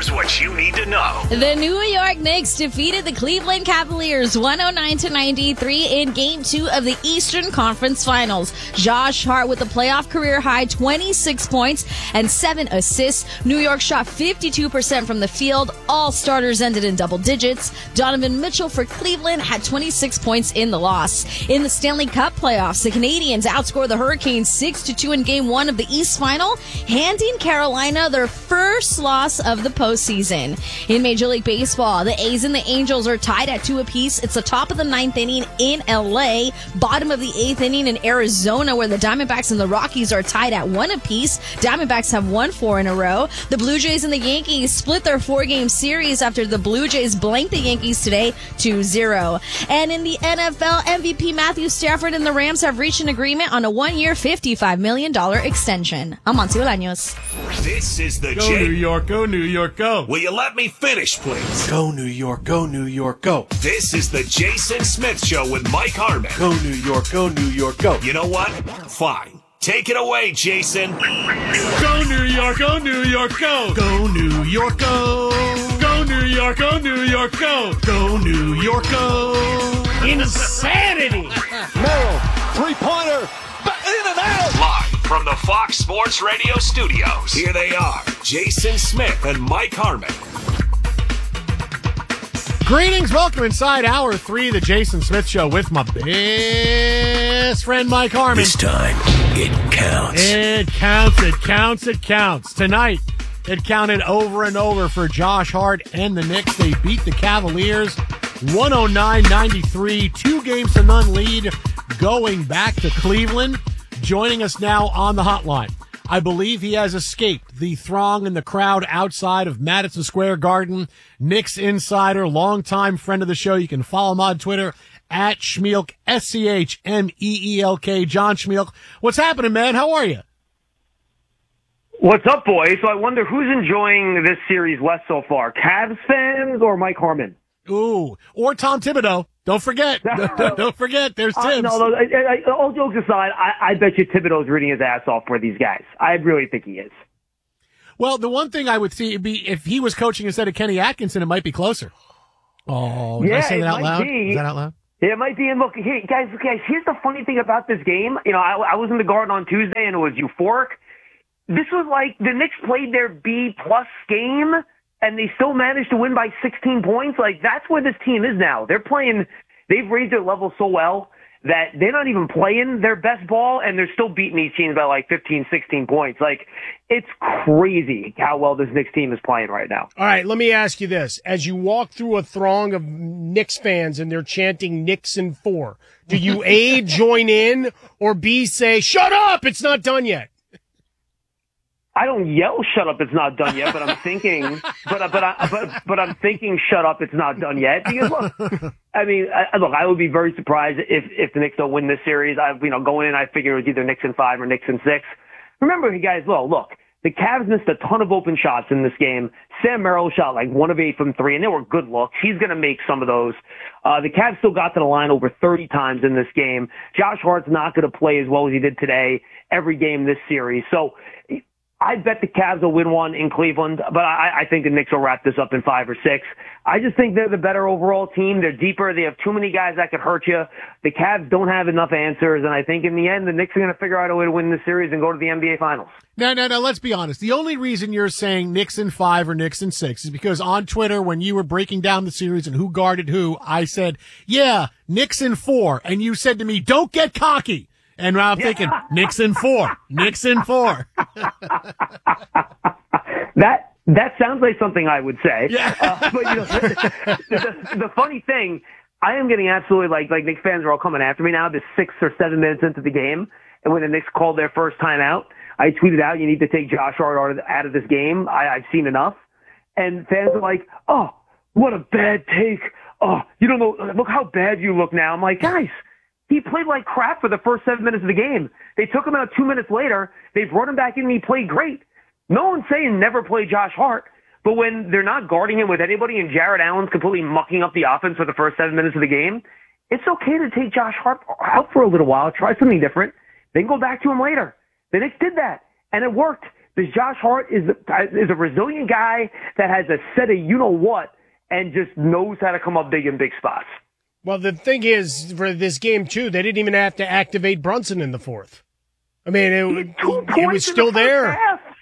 Here's what you need to know. The New York Knicks defeated the Cleveland Cavaliers 109-93 in Game 2 of the Eastern Conference Finals. Josh Hart with a playoff career high 26 points and 7 assists. New York shot 52% from the field. All starters ended in double digits. Donovan Mitchell for Cleveland had 26 points in the loss. In the Stanley Cup playoffs, the Canadiens outscored the Hurricanes 6-2 in Game 1 of the East Final, handing Carolina their first loss of the postseason. In Major League Baseball, the A's and the Angels are tied at 2 apiece. It's the top of the 9th inning in LA, bottom of the 8th inning in Arizona, where the Diamondbacks and the Rockies are tied at 1 apiece. Diamondbacks have won 4 in a row. The Blue Jays and the Yankees split their 4-game series after the Blue Jays blanked the Yankees today 2-0. And in the NFL, MVP Matthew Stafford and the Rams have reached an agreement on a 1-year, $55 million extension. I'm Monty Bolaños. This is the Go New York, go New York, go. Will you let me finish, please? Go New York, go New York, go. This is the Jason Smith Show with Mike Harmon. Go New York, go New York, go. You know what? Fine. Take it away, Jason. Go New York, go New York, go. Go New York, go. Go New York, go New York, go. Go New York, go. Insanity. Merrill, three-pointer, in and out. Live from the Fox Sports Radio studios, here they are, Jason Smith and Mike Harmon. Greetings, welcome inside Hour 3 of the Jason Smith Show with my best friend Mike Harmon. This time, it counts. It counts, it counts, it counts. Tonight, it counted over and over for Josh Hart and the Knicks. They beat the Cavaliers 109-93, 2-0 lead going back to Cleveland. Joining us now on the hotline, I believe he has escaped the throng and the crowd outside of Madison Square Garden. Knicks insider, longtime friend of the show. You can follow him on Twitter at Schmeelk, SCHMEELK. John Schmeelk. What's happening, man? How are you? What's up, boys? So I wonder who's enjoying this series less so far, Cavs fans or Mike Harmon? Ooh, or Tom Thibodeau. Don't forget. Don't forget. There's Tibbs. No, all jokes aside, I bet you Thibodeau's reading his ass off for these guys. I really think he is. Well, the one thing I would see would be if he was coaching instead of Kenny Atkinson, it might be closer. Oh, did I say that out loud? Is that out loud? Yeah, it might be. And look, hey, guys, here's the funny thing about this game. You know, I was in the Garden on Tuesday, and it was euphoric. This was like the Knicks played their B-plus game, and they still managed to win by 16 points. Like, that's where this team is now. They've raised their level so well that they're not even playing their best ball, and they're still beating these teams by like 15, 16 points. Like, it's crazy how well this Knicks team is playing right now. All right, let me ask you this. As you walk through a throng of Knicks fans and they're chanting Knicks in 4, do you A, join in, or B, say, shut up, it's not done yet? I don't yell "shut up, it's not done yet," but I'm thinking, but I'm thinking "shut up, it's not done yet." Because look, I would be very surprised if the Knicks don't win this series. Going in, I figured it was either Knicks in 5 or Knicks in 6. Remember, guys, look, the Cavs missed a ton of open shots in this game. Sam Merrill shot like 1 of 8 from 3, and they were good looks. He's going to make some of those. The Cavs still got to the line over 30 times in this game. Josh Hart's not going to play as well as he did today every game this series. So I bet the Cavs will win one in Cleveland, but I think the Knicks will wrap this up in 5 or 6. I just think they're the better overall team. They're deeper. They have too many guys that could hurt you. The Cavs don't have enough answers, and I think in the end, the Knicks are going to figure out a way to win this series and go to the NBA Finals. No, let's be honest. The only reason you're saying Knicks in 5 or Knicks in 6 is because on Twitter, when you were breaking down the series and who guarded who, I said, yeah, Knicks in 4, and you said to me, don't get cocky. And now I'm thinking, Knicks in 4. Knicks in 4. That sounds like something I would say. Yeah. But the funny thing, I am getting absolutely like Knicks fans are all coming after me now. This 6 or 7 minutes into the game, and when the Knicks called their first timeout, I tweeted out, "You need to take Josh Hart out of this game. I've seen enough." And fans are like, "Oh, what a bad take. Oh, you don't know. Look how bad you look now." I'm like, guys. He played like crap for the first 7 minutes of the game. They took him out 2 minutes later. They brought him back in and he played great. No one's saying never play Josh Hart, but when they're not guarding him with anybody and Jared Allen's completely mucking up the offense for the first 7 minutes of the game, it's okay to take Josh Hart out for a little while, try something different, then go back to him later. The Knicks did that, and it worked. Josh Hart is a resilient guy that has a set of you-know-what and just knows how to come up big in big spots. Well, the thing is, for this game, too, they didn't even have to activate Brunson in the fourth. I mean, it was still there.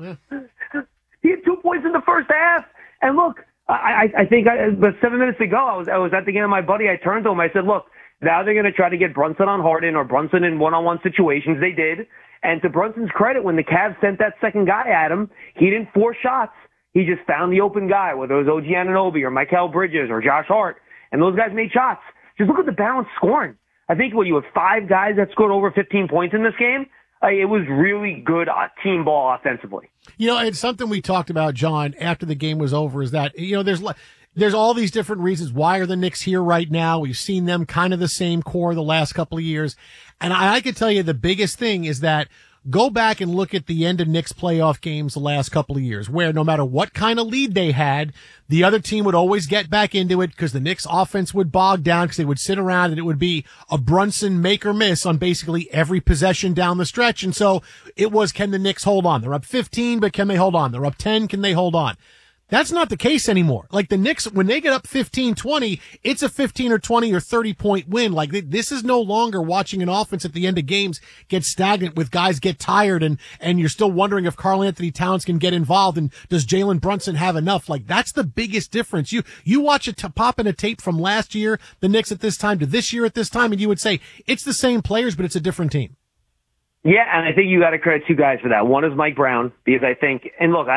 He had 2 points in the first half. And look, I think but 7 minutes ago, I was at the game of my buddy. I turned to him. I said, look, now they're going to try to get Brunson on Harden or Brunson in one-on-one situations. They did. And to Brunson's credit, when the Cavs sent that second guy at him, he didn't force shots. He just found the open guy, whether it was OG Anunoby or Mikal Bridges or Josh Hart. And those guys made shots. Just look at the balanced scoring. I think you had 5 guys that scored over 15 points in this game. It was really good team ball offensively. It's something we talked about, John, after the game was over, is that, there's all these different reasons. Why are the Knicks here right now? We've seen them kind of the same core the last couple of years. And I could tell you the biggest thing is that go back and look at the end of Knicks playoff games the last couple of years, where no matter what kind of lead they had, the other team would always get back into it because the Knicks offense would bog down because they would sit around and it would be a Brunson make or miss on basically every possession down the stretch. And so it was, can the Knicks hold on? They're up 15, but can they hold on? They're up 10. Can they hold on? That's not the case anymore. Like the Knicks, when they get up 15-20, it's a 15 or 20 or 30 point win. Like this is no longer watching an offense at the end of games get stagnant with guys get tired and you're still wondering if Karl Anthony Towns can get involved and does Jalen Brunson have enough? Like that's the biggest difference. You watch it pop in a tape from last year, the Knicks at this time to this year at this time, and you would say it's the same players, but it's a different team. Yeah, and I think you got to credit 2 guys for that. One is Mike Brown, because I think, and look,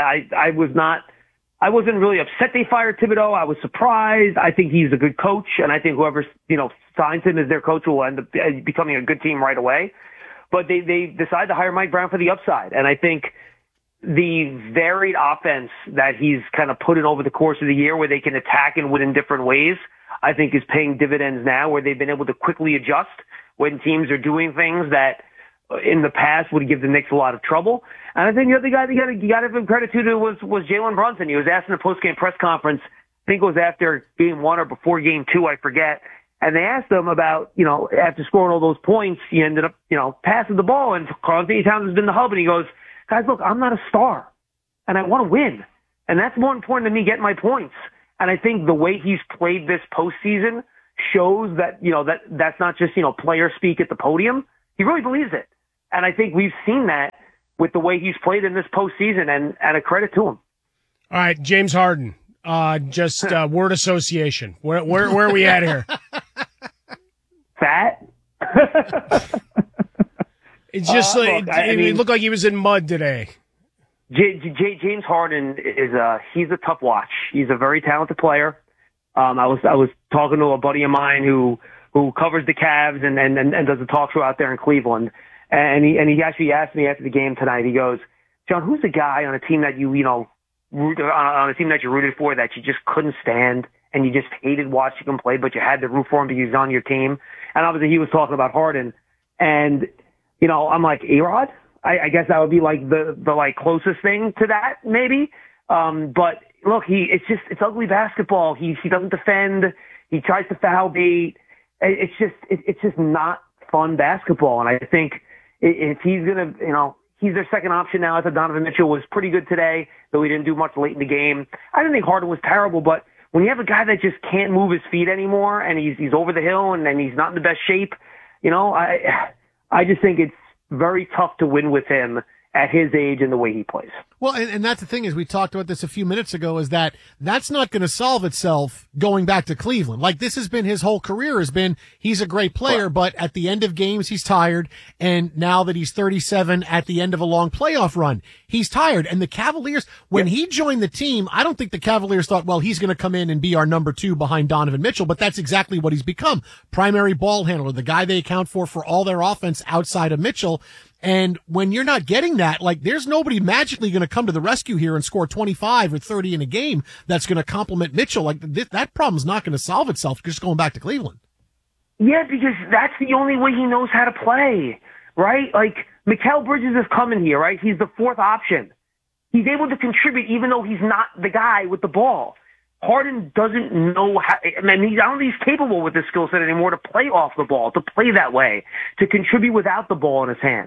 I wasn't really upset they fired Thibodeau. I was surprised. I think he's a good coach, and I think whoever signs him as their coach will end up becoming a good team right away. But they decided to hire Mike Brown for the upside, and I think the varied offense that he's kind of put in over the course of the year, where they can attack and win in different ways, I think is paying dividends now, where they've been able to quickly adjust when teams are doing things that in the past would give the Knicks a lot of trouble. And I think the other guy you got to give credit to was Jalen Brunson. He was asked in a post-game press conference, I think it was after game 1 or before game 2, I forget. And they asked him about, after scoring all those points, he ended up, passing the ball, and Karl Anthony Towns has been the hub. And he goes, guys, look, I'm not a star, and I want to win. And that's more important than me getting my points. And I think the way he's played this postseason shows that, that's not just, player speak at the podium. He really believes it. And I think we've seen that with the way he's played in this postseason, and a credit to him. All right, James Harden, just word association. Where are we at here? Fat? It's just it looked like he was in mud today. James Harden he's a tough watch. He's a very talented player. I was talking to a buddy of mine who covers the Cavs and does a talk show out there in Cleveland. And he actually asked me after the game tonight, he goes, John, who's the guy on a team that on a team that you rooted for that you just couldn't stand and you just hated watching him play, but you had to root for him because he was on your team? And obviously he was talking about Harden. And, I'm like, A-Rod? I guess that would be like the closest thing to that, maybe. But look, it's ugly basketball. He doesn't defend. He tries to foul bait. It's just not fun basketball. And I think, if he's going to, he's their second option now. I thought Donovan Mitchell was pretty good today, though he didn't do much late in the game. I didn't think Harden was terrible, but when you have a guy that just can't move his feet anymore and he's over the hill and he's not in the best shape, I just think it's very tough to win with him at his age and the way he plays. Well, and that's the thing is we talked about this a few minutes ago is that that's not going to solve itself going back to Cleveland. Like this has been his whole career he's a great player, but at the end of games, he's tired. And now that he's 37 at the end of a long playoff run, he's tired. And the Cavaliers, when he joined the team, I don't think the Cavaliers thought, well, he's going to come in and be our number 2 behind Donovan Mitchell, but that's exactly what he's become. Primary ball handler, the guy they account for all their offense outside of Mitchell. And when you're not getting that, like there's nobody magically going to come to the rescue here and score 25 or 30 in a game that's going to complement Mitchell. Like that problem's not going to solve itself just going back to Cleveland. Yeah, because that's the only way he knows how to play, right? Like Mikal Bridges is coming here, right? He's the 4th option. He's able to contribute even though he's not the guy with the ball. Harden doesn't know how, I don't think he's capable with this skill set anymore to play off the ball, to play that way, to contribute without the ball in his hands.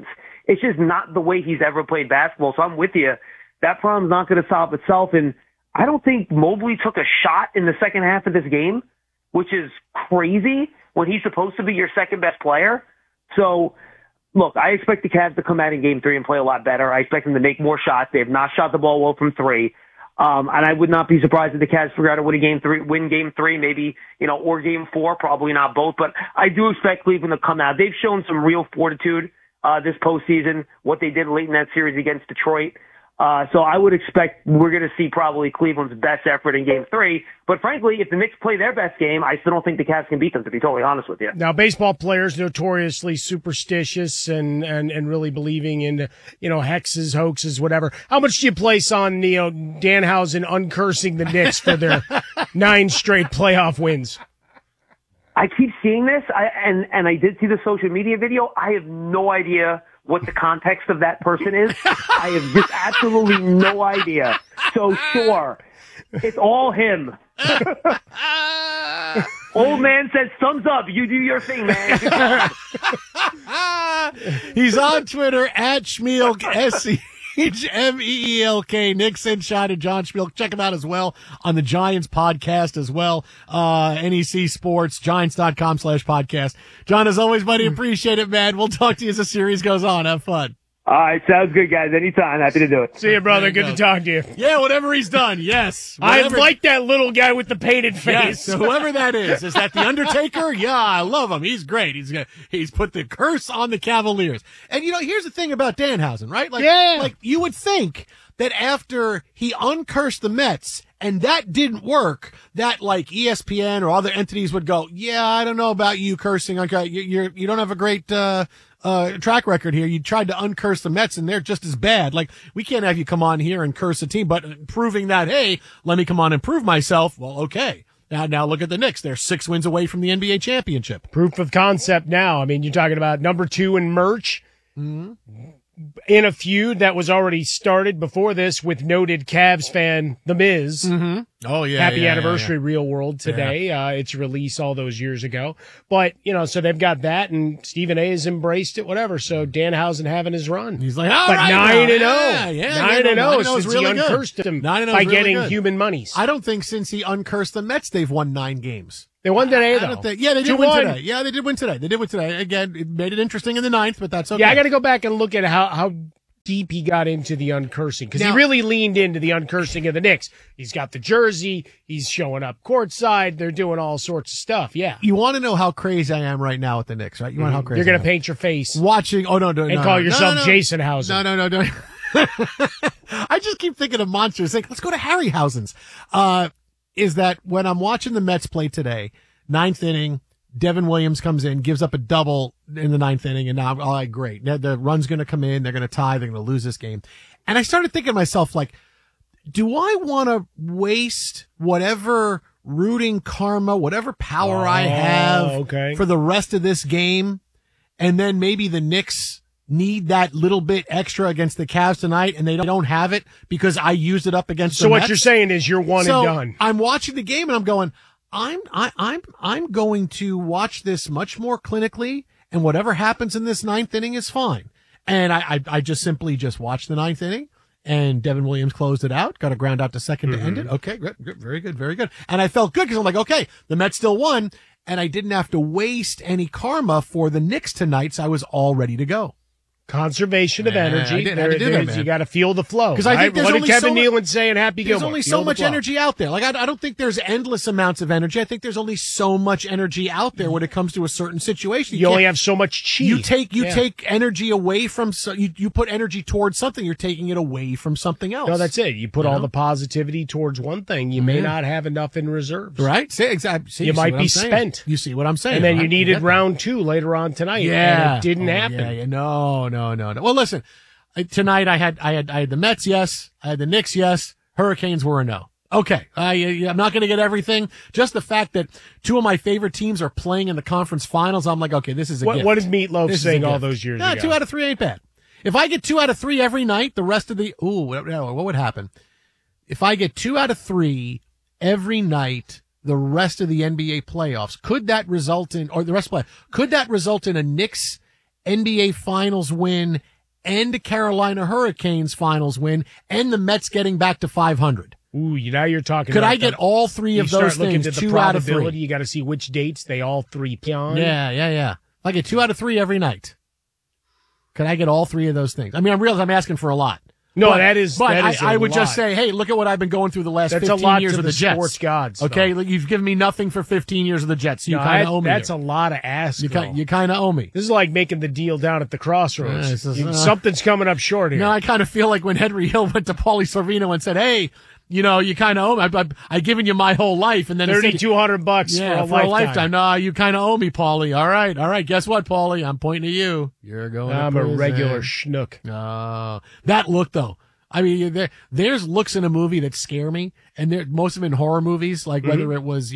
It's just not the way he's ever played basketball. So I'm with you. That problem's not going to solve itself. And I don't think Mobley took a shot in the second half of this game, which is crazy when he's supposed to be your second best player. So, look, I expect the Cavs to come out in Game 3 and play a lot better. I expect them to make more shots. They have not shot the ball well from 3. And I would not be surprised if the Cavs figure out to win Game 3, maybe, or Game 4, probably not both. But I do expect Cleveland to come out. They've shown some real fortitude this postseason, what they did late in that series against Detroit. So I would expect we're going to see probably Cleveland's best effort in Game 3. But frankly, if the Knicks play their best game, I still don't think the Cavs can beat them, to be totally honest with you. Now, baseball players notoriously superstitious and really believing in, hexes, hoaxes, whatever. How much do you place on, Danhausen uncursing the Knicks for their 9 straight playoff wins? I keep seeing this, and I did see the social media video. I have no idea what the context of that person is. I have just absolutely no idea. So sure, it's all him. Old man says, thumbs up. You do your thing, man. He's on Twitter at Schmeelk, SCHMEELK. Nick Senshine and John Schmeelk. Check him out as well on the Giants podcast as well. NEC Sports, Giants.com/podcast. John, as always, buddy, appreciate it, man. We'll talk to you as the series goes on. Have fun. All right, sounds good, guys. Anytime. Happy to do it. See you, brother. Good to talk to you. Yeah, whatever he's done, yes. I like that little guy with the painted face. Yes, so whoever that is that The Undertaker? Yeah, I love him. He's great. He's put the curse on the Cavaliers. And, here's the thing about Danhausen, right? Like you would think that after he uncursed the Mets and that didn't work, that like ESPN or other entities would go, yeah, I don't know about you cursing. Okay, you don't have a great track record here. You tried to uncurse the Mets and they're just as bad. Like, we can't have you come on here and curse a team, but proving that, hey, let me come on and prove myself. Well, okay. Now look at the Knicks. They're 6 wins away from the NBA championship. Proof of concept now. I mean, you're talking about number 2 in merch. Mm-hmm. In a feud that was already started before this with noted Cavs fan, The Miz. Mm-hmm. Oh, yeah. Happy anniversary, Real World today. Yeah. Its release all those years ago. But, so they've got that, and Stephen A. has embraced it, whatever. So Danhausen having his run. He's like, but right, 9-0. Yeah, 9-0 since really he uncursed him by getting human monies. I don't think since he uncursed the Mets, they've won 9 games. They won today, though. They did win today. Yeah, they did win today. Again, it made it interesting in the 9th, but that's okay. Yeah, I got to go back and look at how deep he got into the uncursing, because he really leaned into the uncursing of the Knicks. He's got the jersey. He's showing up courtside. They're doing all sorts of stuff. Yeah. You want to know how crazy I am right now with the Knicks, right? You want to know how crazy you're going to paint your face. Watching. Oh, no. And call yourself Jason Hausen. No. I just keep thinking of monsters. Like, let's go to Harryhausen's. Is that when I'm watching the Mets play today, 9th inning, Devin Williams comes in, gives up a double in the 9th inning, and now I'm like, great. The run's going to come in. They're going to tie. They're going to lose this game. And I started thinking to myself, like, do I want to waste whatever rooting karma, whatever power I have for the rest of this game, and then maybe the Knicks need that little bit extra against the Cavs tonight, and they don't have it because I used it up against the Mets? So what you're saying is you're one and done. I'm watching the game and I'm going, I'm going to watch this much more clinically, and whatever happens in this 9th inning is fine. And I just simply watched the 9th inning, and Devin Williams closed it out, got a ground out to second to end it. Okay, good, very good. And I felt good because I'm like, okay, the Mets still won, and I didn't have to waste any karma for the Knicks tonight, so I was all ready to go. Conservation of energy. You got to feel the flow. Because I think there's what only did Kevin Nealon say in Happy Gilmore? There's only so much energy out there. Like, I don't think there's endless amounts of energy. I think there's only so much energy out there when it comes to a certain situation. You only have so much chi. You take energy away from, you put energy towards something, you're taking it away from something else. No, that's it. You put all the positivity towards one thing. You may not have enough in reserves. Right? Exactly. You might be spent. You see what I'm saying? And then you needed round 2 later on tonight. Yeah. And it didn't happen. Yeah. No. Well, listen. Tonight I had the Mets, yes. I had the Knicks, yes. Hurricanes were a no. Okay. I'm not going to get everything. Just the fact that 2 of my favorite teams are playing in the conference finals, I'm like, okay, this is a gift. What did Meatloaf sing all those years ago? 2 out of 3 ain't bad. If I get 2 out of 3 every night, the rest of what would happen? If I get 2 out of 3 every night, the rest of the NBA playoffs, could that result in a Knicks NBA Finals win and a Carolina Hurricanes finals win and the Mets getting back to 500. Ooh, now you're talking. Could I get all three of those things? 2 out of 3. You got to see which dates they all three play on. Yeah. If I get 2 out of 3 every night, could I get all 3 of those things? I mean, I'm asking for a lot. No, but, that is. I would just say, hey, look at what I've been going through the last 15 years of the Jets. Sports gods. Okay, though. You've given me nothing for 15 years of the Jets, so you kind of owe me. That's here. a lot of ask. You kind of owe me. This is like making the deal down at the crossroads. Something's coming up short here. No, I kind of feel like when Henry Hill went to Paulie Sorvino and said, hey, you kind of owe me. I've given you my whole life, and then $3,200 for a lifetime. No, you kind of owe me, Paulie. All right. Guess what, Paulie? I'm pointing to you. You're going. I'm to a regular schnook. That look though. I mean, there's looks in a movie that scare me, and most of them in horror movies, like whether it was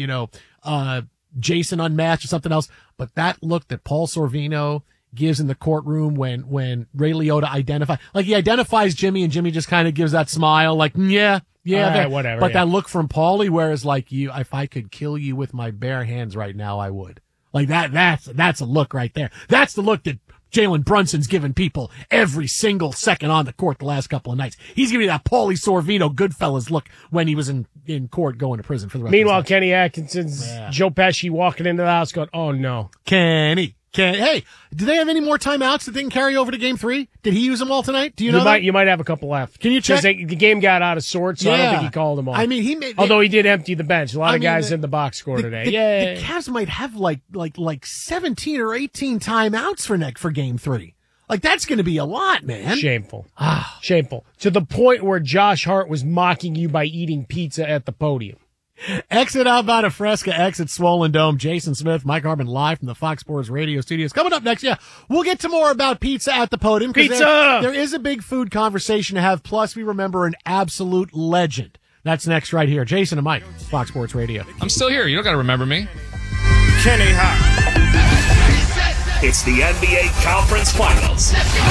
Jason Unmatched or something else. But that look that Paul Sorvino gives in the courtroom when Ray Liotta he identifies Jimmy, and Jimmy just kind of gives that smile, like yeah, whatever. But that look from Paulie, whereas if I could kill you with my bare hands right now, I would. Like that's a look right there. That's the look that Jalen Brunson's given people every single second on the court the last couple of nights. He's giving me that Paulie Sorvino Goodfellas look when he was in court going to prison for the rest Meanwhile, of his life. Kenny Atkinson's Joe Pesci walking into the house going, oh no. Kenny. Hey, do they have any more timeouts that didn't carry over to Game 3? Did he use them all tonight? Do you know that? You might have a couple left. Can you check? The game got out of sorts, so I don't think he called them all. I mean, he made. Although he did empty the bench. A lot of guys in the box score today. The Cavs might have like 17 or 18 timeouts for Game 3. Like, that's going to be a lot, man. Shameful. Shameful. To the point where Josh Hart was mocking you by eating pizza at the podium. Exit Alvada Fresca, exit Swollen Dome. Jason Smith, Mike Harmon live from the Fox Sports Radio studios. Coming up next, we'll get to more about pizza at the podium. Pizza! There is a big food conversation to have. Plus, we remember an absolute legend. That's next right here. Jason and Mike, Fox Sports Radio. I'm still here. You don't got to remember me. Kenny Hart. It's the NBA Conference Finals.